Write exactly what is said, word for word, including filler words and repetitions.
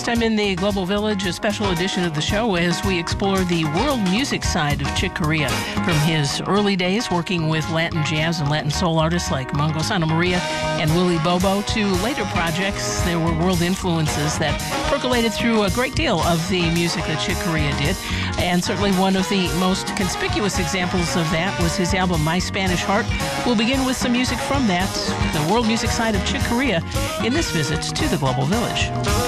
time in the Global Village, a special edition of the show as we explore the world music side of Chick Corea. From his early days working with Latin jazz and Latin soul artists like Mongo Santa Maria and Willie Bobo to later projects, there were world influences that percolated through a great deal of the music that Chick Corea did. And certainly one of the most conspicuous examples of that was his album My Spanish Heart. We'll begin with some music from that, the world music side of Chick Corea, in this visit to the Global Village.